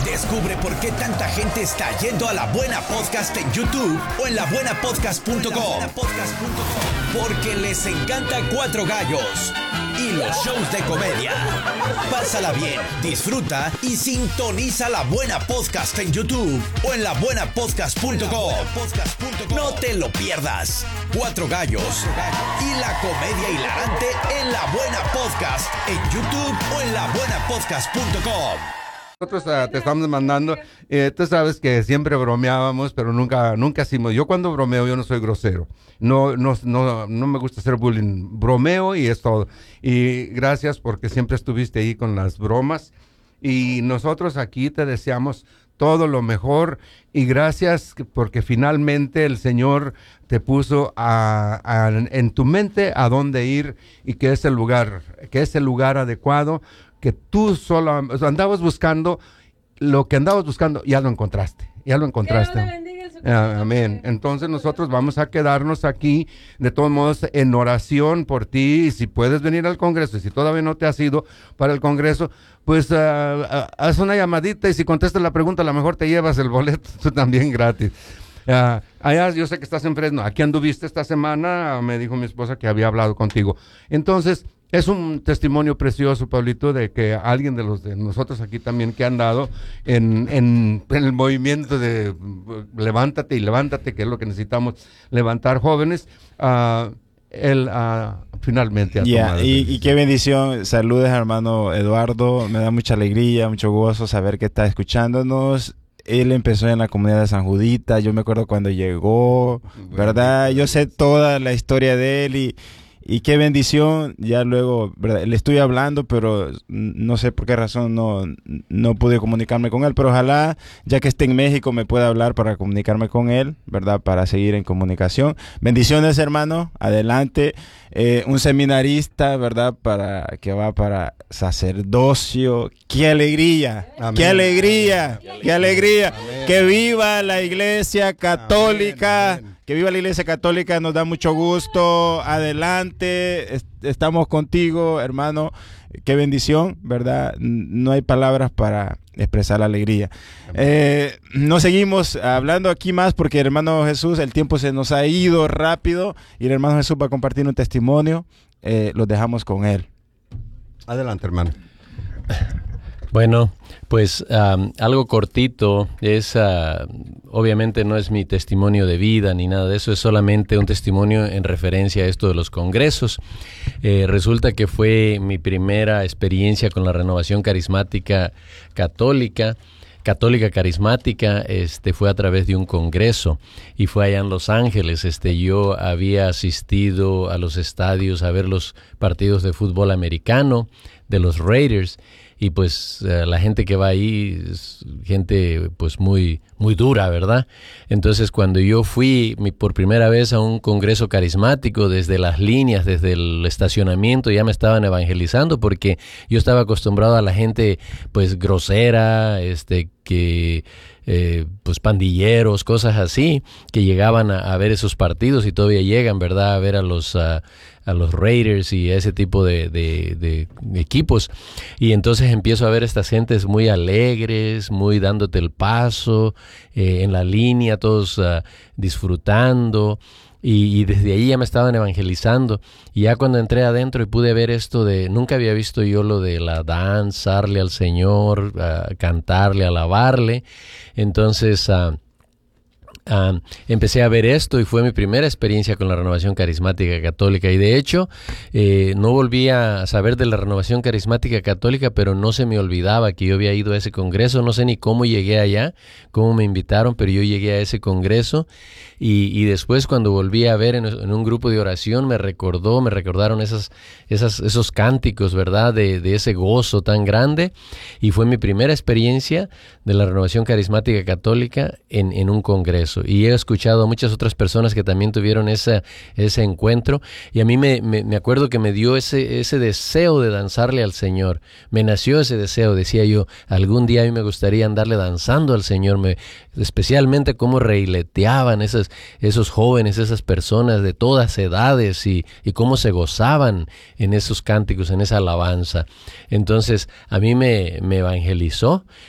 Descubre por qué tanta gente está yendo a La Buena Podcast en YouTube o en labuenapodcast.com. Porque les encanta Cuatro Gallos y los shows de comedia. Pásala bien, disfruta y sintoniza La Buena Podcast en YouTube o en labuenapodcast.com. No te lo pierdas. Cuatro Gallos y la comedia hilarante en La Buena Podcast en YouTube o en labuenapodcast.com. Nosotros te estamos mandando, tú sabes que siempre bromeábamos, pero nunca hicimos. Yo cuando bromeo, yo no soy grosero. No me gusta hacer bullying. Bromeo y es todo. Y gracias porque siempre estuviste ahí con las bromas. Y nosotros aquí te deseamos todo lo mejor. Y gracias porque finalmente el Señor te puso en tu mente a dónde ir y que es el lugar adecuado. Que tú solo andabas buscando, lo que andabas buscando, ya lo encontraste. Amén. Entonces nosotros vamos a quedarnos aquí, de todos modos, en oración por ti. Y si puedes venir al Congreso, y si todavía no te has ido para el Congreso, pues haz una llamadita y si contestas la pregunta, a lo mejor te llevas el boleto tú también gratis. Allá yo sé que estás en Fresno. Aquí anduviste esta semana, me dijo mi esposa que había hablado contigo. Entonces, es un testimonio precioso, Pablito, de que alguien de nosotros aquí también que han dado en el movimiento de levántate y levántate, que es lo que necesitamos, levantar jóvenes, él finalmente ha tomado. Y qué bendición. Saludos, hermano Eduardo. Me da mucha alegría, mucho gozo saber que está escuchándonos. Él empezó en la comunidad de San Judita. Yo me acuerdo cuando llegó, ¿verdad? Yo sé toda la historia de él y qué bendición. Ya luego, ¿verdad? Le estoy hablando, pero no sé por qué razón no pude comunicarme con él. Pero ojalá, ya que esté en México, me pueda hablar para comunicarme con él, ¿verdad? Para seguir en comunicación. Bendiciones, hermano. Adelante. Un seminarista, ¿verdad? Que va para sacerdocio. ¡Qué alegría! Amén. ¡Qué alegría! Amén. ¡Qué alegría! Amén. ¡Que viva la Iglesia Católica! Amén. Amén. Que viva la Iglesia Católica, nos da mucho gusto. Adelante, estamos contigo, hermano. Qué bendición, ¿verdad? No hay palabras para expresar la alegría. No seguimos hablando aquí más porque el hermano Jesús, el tiempo se nos ha ido rápido y el hermano Jesús va a compartir un testimonio. Los dejamos con él. Adelante, hermano. Bueno, pues algo cortito, obviamente no es mi testimonio de vida ni nada de eso, es solamente un testimonio en referencia a esto de los congresos. Resulta que fue mi primera experiencia con la renovación carismática católica carismática, fue a través de un congreso y fue allá en Los Ángeles. Yo había asistido a los estadios a ver los partidos de fútbol americano de los Raiders. Y pues la gente que va ahí es gente pues muy dura, ¿verdad? Entonces cuando yo fui por primera vez a un congreso carismático, desde las líneas, desde el estacionamiento, ya me estaban evangelizando porque yo estaba acostumbrado a la gente pues grosera, pues pandilleros, cosas así, que llegaban a ver esos partidos y todavía llegan, ¿verdad? A ver a los Raiders y ese tipo de equipos. Y entonces empiezo a ver estas gentes muy alegres, muy dándote el paso, en la línea, todos disfrutando. Y desde ahí ya me estaban evangelizando. Y ya cuando entré adentro y pude ver esto nunca había visto yo lo de la danzarle al Señor, cantarle, alabarle. Entonces empecé a ver esto y fue mi primera experiencia con la renovación carismática católica. Y de hecho, no volví a saber de la renovación carismática católica, pero no se me olvidaba que yo había ido a ese congreso. No sé ni cómo llegué allá, cómo me invitaron, pero yo llegué a ese congreso. Y después cuando volví a ver en un grupo de oración me recordaron esos cánticos, ¿verdad? De ese gozo tan grande. Y fue mi primera experiencia de la renovación carismática católica en un congreso. Y he escuchado a muchas otras personas que también tuvieron ese encuentro. Y a mí me acuerdo que me dio ese deseo de danzarle al Señor. Me nació ese deseo, decía yo, algún día a mí me gustaría andarle danzando al Señor. Especialmente cómo reileteaban esos jóvenes, esas personas de todas edades y cómo se gozaban en esos cánticos, en esa alabanza. Entonces a mí me evangelizó